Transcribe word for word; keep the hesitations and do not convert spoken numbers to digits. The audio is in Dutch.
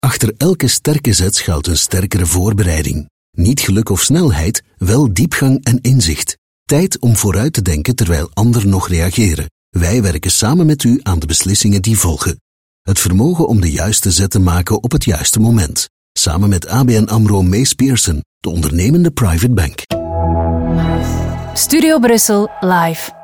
Achter elke sterke zet schuilt een sterkere voorbereiding. Niet geluk of snelheid, wel diepgang en inzicht. Tijd om vooruit te denken terwijl anderen nog reageren. Wij werken samen met u aan de beslissingen die volgen. Het vermogen om de juiste zet te maken op het juiste moment. Samen met A B N AMRO Mace Pearson, de ondernemende private bank. Studio Brussel live.